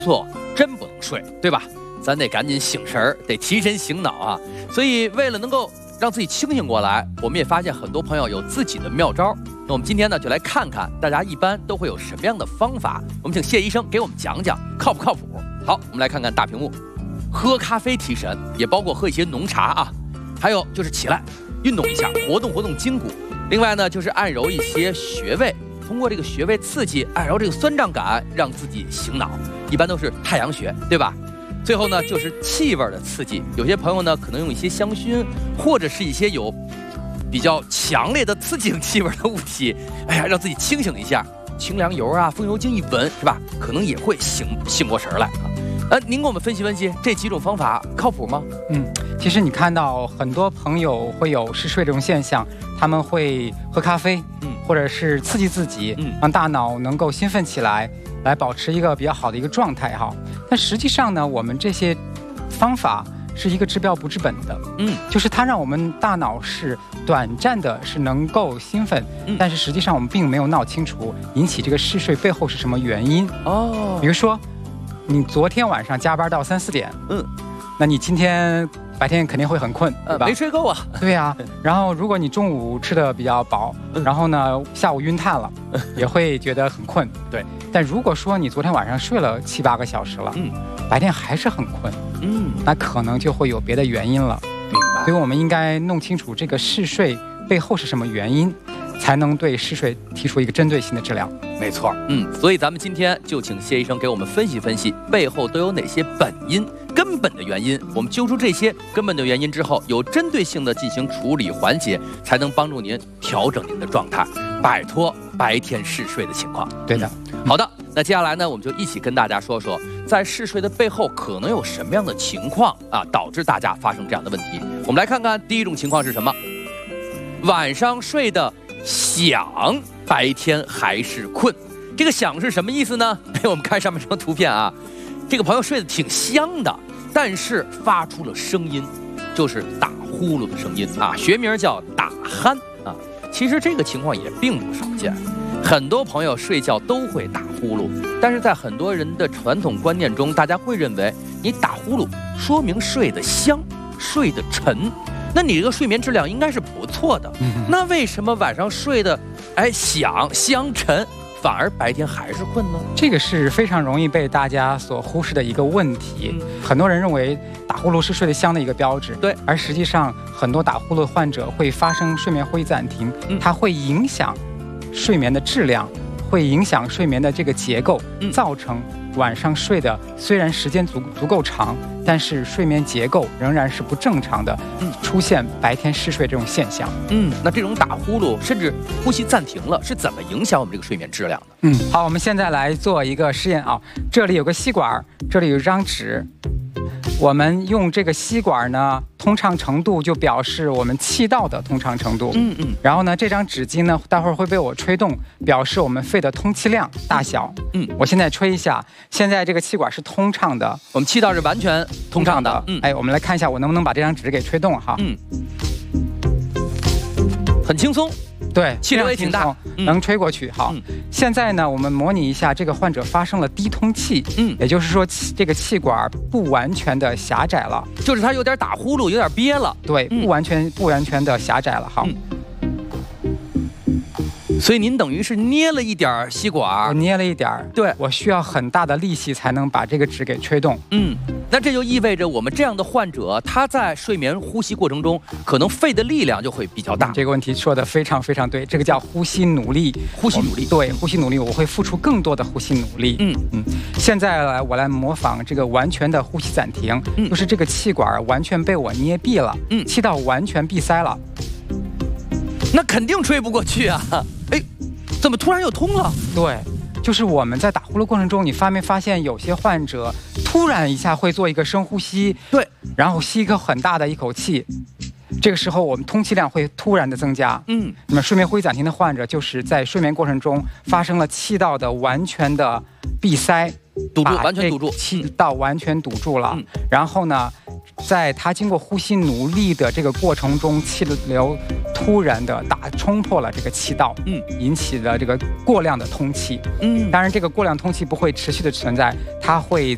错，真不能睡，对吧？咱得赶紧醒神儿，得提神醒脑啊！所以为了能够让自己清醒过来，我们也发现很多朋友有自己的妙招。那我们今天呢，就来看看大家一般都会有什么样的方法。我们请谢医生给我们讲讲，靠不靠谱？好，我们来看看大屏幕。喝咖啡提神，也包括喝一些浓茶啊，还有就是起来运动一下，活动活动筋骨。另外呢，就是按揉一些穴位，通过这个穴位刺激按揉这个酸胀感，让自己醒脑。一般都是太阳穴，对吧？最后呢，就是气味的刺激。有些朋友呢，可能用一些香薰，或者是一些有比较强烈的刺激性气味的物体，哎呀，让自己清醒一下。清凉油啊，风油精一闻，是吧？可能也会醒过神来啊。您给我们分析分析这几种方法靠谱吗？ 其实你看到很多朋友会有嗜睡这种现象，他们会喝咖啡，或者是刺激自己，让大脑能够兴奋起来，来保持一个比较好的一个状态哈。但实际上呢，我们这些方法是一个治标不治本的，就是它让我们大脑是短暂的是能够兴奋，但是实际上我们并没有闹清楚引起这个嗜睡背后是什么原因哦。比如说，你昨天晚上加班到3、4点，那你今天白天肯定会很困，对吧？ 没睡够啊。 对呀。然后如果你中午吃的比较饱，然后呢下午晕碳了，也会觉得很困。 对。 但如果说你昨天晚上睡了7、8个小时了，白天还是很困，那可能就会有别的原因了。 明白。 所以我们应该弄清楚这个嗜睡背后是什么原因，才能对嗜睡提出一个针对性的治疗。 没错，所以咱们今天就请谢医生给我们分析分析背后都有哪些本因、根本的原因。我们揪出这些根本的原因之后，有针对性的进行处理缓解，才能帮助您调整您的状态，摆脱白天嗜睡的情况。 对的。 好的，那接下来呢，我们就一起跟大家说说，在嗜睡的背后可能有什么样的情况啊，导致大家发生这样的问题。我们来看看第一种情况是什么？晚上睡得响，白天还是困。这个响是什么意思呢？我们看上面这张图片啊，这个朋友睡得挺香的，但是发出了声音，就是打呼噜的声音啊，学名叫打鼾啊。其实这个情况也并不少见，很多朋友睡觉都会打呼噜，但是在很多人的传统观念中，大家会认为你打呼噜说明睡得香，睡得沉。那你这个睡眠质量应该是不错的，那为什么晚上睡得响香沉，反而白天还是困呢？ 这个是非常容易被大家所忽视的一个问题。很多人认为打呼噜是睡得香的一个标志， 对， 而实际上很多打呼噜患者会发生睡眠呼吸暂停，它会影响睡眠的质量，会影响睡眠的这个结构，造成晚上睡的虽然时间足够长，但是睡眠结构仍然是不正常的，出现白天嗜睡这种现象。 那这种打呼噜甚至呼吸暂停了，是怎么影响我们这个睡眠质量的？ 好，我们现在来做一个实验啊。这里有个吸管，这里有一张纸，我们用这个吸管呢，通畅程度就表示我们气道的通畅程度。然后呢，这张纸巾呢，待会儿会被我吹动，表示我们肺的通气量大小。我现在吹一下，现在这个气管是通畅的， 我们气道是完全通畅的。 我们来看一下我能不能把这张纸给吹动哈。 很轻松。 对， 气流也挺大， 能吹过去。好，现在呢，我们模拟一下，这个患者发生了低通气，也就是说，这个气管不完全的狭窄了， 就是他有点打呼噜，有点憋了。 对，不完全的狭窄了。好， 所以您等于是捏了一点吸管， 我捏了一点， 对， 我需要很大的力气才能把这个纸给吹动。 那这就意味着我们这样的患者，他在睡眠呼吸过程中，可能肺的力量就会比较大。 这个问题说得非常非常对，这个叫呼吸努力。 呼吸努力， 对，呼吸努力，我会付出更多的呼吸努力。现在我来模仿这个完全的呼吸暂停，就是这个气管完全被我捏闭了，气道完全闭塞了。 那肯定吹不过去啊！怎么突然又通了？ 对。就是我们在打呼噜过程中，你发没发现有些患者突然一下会做一个深呼吸， 对， 然后吸一个很大的一口气，这个时候我们通气量会突然的增加。那么睡眠呼吸暂停的患者就是在睡眠过程中发生了气道的完全的闭塞， 堵住，完全堵住， 气道完全堵住了。然后呢，在他经过呼吸努力的这个过程中，气流突然的冲破了这个气道，引起了这个过量的通气。当然这个过量通气不会持续的存在，它会